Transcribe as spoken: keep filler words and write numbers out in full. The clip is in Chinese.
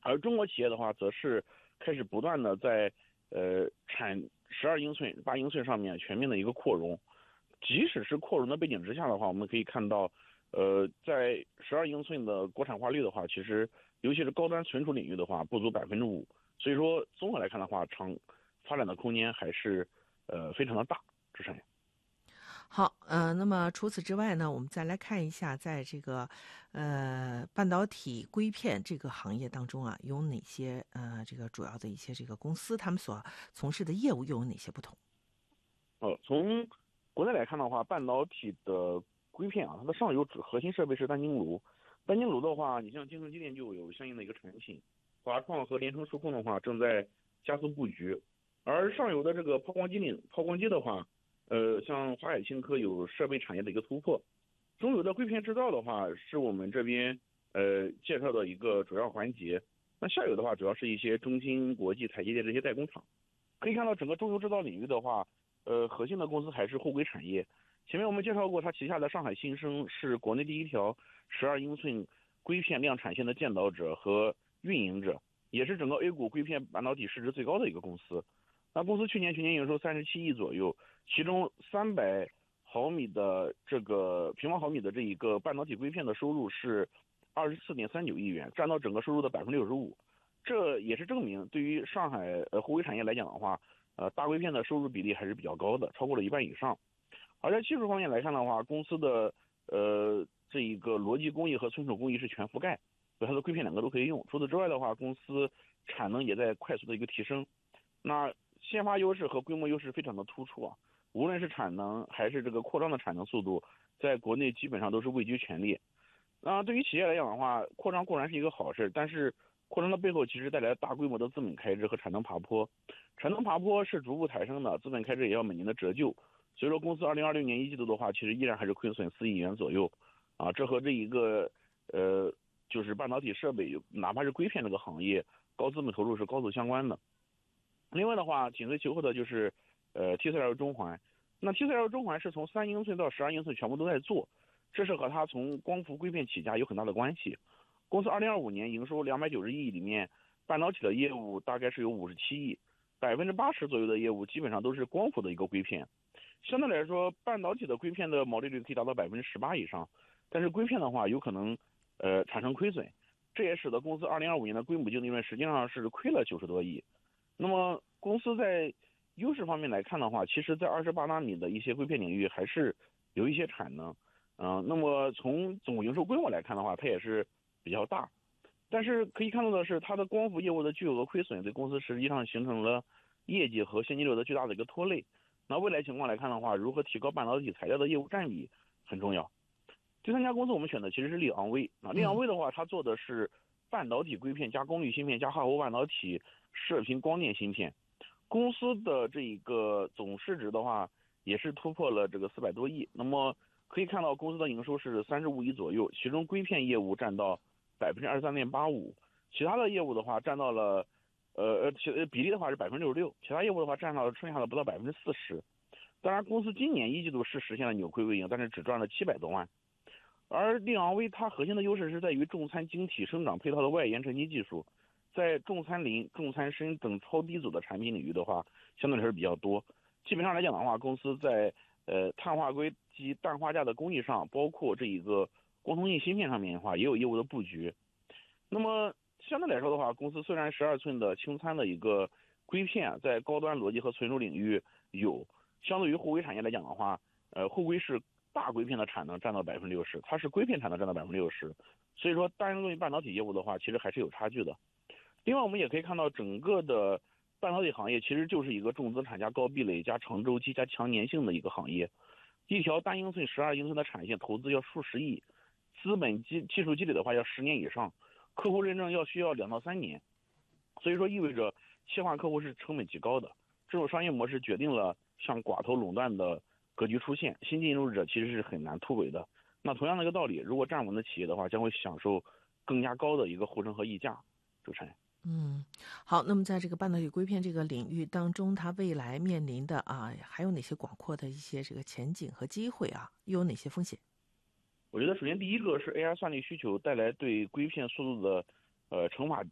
而中国企业的话，则是开始不断的在呃产十二英寸、八英寸上面全面的一个扩容。即使是扩容的背景之下的话，我们可以看到，呃，在十二英寸的国产化率的话，其实尤其是高端存储领域的话，不足百分之五。所以说，综合来看的话，长发展的空间还是呃非常的大。主持人。 好，呃，那么除此之外呢，我们再来看一下，在这个呃半导体硅片这个行业当中啊，有哪些呃这个主要的一些这个公司，他们所从事的业务又有哪些不同？ 呃，从国内来看的话，半导体的硅片啊，它的上游主核心设备是单晶炉。单晶炉的话，你像京城机电就有相应的一个产品，华创和联成数控的话正在加速布局。而上游的这个抛光机领抛光机的话，呃，像华海青科有设备产业的一个突破。中游的硅片制造的话，是我们这边呃介绍的一个主要环节。那下游的话，主要是一些中芯国际、台积电这些代工厂。可以看到，整个中游制造领域的话，呃，核心的公司还是货柜产业。前面我们介绍过，它旗下的上海新生是国内第一条十二英寸硅片量产线的建导者和运营者，也是整个 A 股硅片半导体市值最高的一个公司。那公司去年全年营收三十七亿左右，其中三百毫米的这个平方毫米的这一个半导体硅片的收入是二十四点三九亿元，占到整个收入的百分之六十五。这也是证明，对于上海呃货柜产业来讲的话，呃大硅片的收入比例还是比较高的，超过了一半以上。而在技术方面来看的话，公司的呃这一个逻辑工艺和存储工艺是全覆盖，所以它的硅片两个都可以用。除此之外的话，公司产能也在快速的一个提升。那先发优势和规模优势非常的突出啊，无论是产能还是这个扩张的产能速度，在国内基本上都是位居前列。那对于企业来讲的话，扩张固然是一个好事，但是扩张的背后其实带来大规模的资本开支和产能爬坡。产能爬坡是逐步抬升的，资本开支也要每年的折旧。所以说，公司二零二六年一季度的话，其实依然还是亏损四亿元左右，啊，这和这一个呃，就是半导体设备，哪怕是硅片这个行业，高资本投入是高度相关的。另外的话，紧随其后的就是呃 T C L 中环。那 T C L 中环是从三英寸到十二英寸全部都在做，这是和它从光伏硅片起家有很大的关系。公司二零二五年营收两百九十亿，里面半导体的业务大概是有五十七亿，百分之八十左右的业务基本上都是光伏的一个硅片。相对来说，半导体的硅片的毛利率可以达到百分之十八以上，但是硅片的话有可能呃产生亏损，这也使得公司二零二五年的归母净利润实际上是亏了九十多亿。那么公司在优势方面来看的话，其实在二十八纳米的一些硅片领域还是有一些产能，嗯、呃，那么从总营收规模来看的话，它也是比较大。但是可以看到的是，它的光伏业务的巨额亏损对公司实际上形成了业绩和现金流的巨大的一个拖累。那未来情况来看的话，如何提高半导体材料的业务占比很重要。第三家公司我们选的其实是利昂威。那利昂威的话，它做的是半导体硅片加功率芯片加化合物半导体射频光电芯片。公司的这一个总市值的话，也是突破了这个四百多亿。那么可以看到，公司的营收是三十五亿左右，其中硅片业务占到百分之二十三点八五，其他的业务的话占到了。呃呃，其比例的话是百分之六十六，其他业务的话占到了剩下的不到百分之四十。当然，公司今年一季度是实现了扭亏为盈，但是只赚了七百多万。而利昂威它核心的优势是在于重餐晶体生长配套的外延沉积技术，在重餐磷、重餐砷等超低阻的产品领域的话，相对来说比较多。基本上来讲的话，公司在呃碳化硅及氮化镓的工艺上，包括这一个光通信芯片上面的话，也有业务的布局。那么相对来说的话，公司虽然十二寸的轻餐的一个硅片在高端逻辑和存储领域有，相对于货柜产业来讲的话，呃，货柜是大硅片的产能占到百分之六十，它是硅片产能占到百分之六十，所以说单论半导体业务的话，其实还是有差距的。另外，我们也可以看到，整个的半导体行业其实就是一个重资产加高壁垒加长周期加强粘性的一个行业。一条单英寸、十二英寸的产线投资要数十亿，资本技技术积累的话要十年以上。客户认证要需要两到三年，所以说意味着切换客户是成本极高的。这种商业模式决定了像寡头垄断的格局出现，新进入者其实是很难突围的。那同样的一个道理，如果站稳的企业的话，将会享受更加高的一个护城和溢价。主持人。 嗯，好，那么在这个半导体硅片这个领域当中，它未来面临的啊，还有哪些广阔的一些这个前景和机会啊？又有哪些风险？ 我觉得首先第一个是 A I 算力需求带来对硅片速度的呃乘法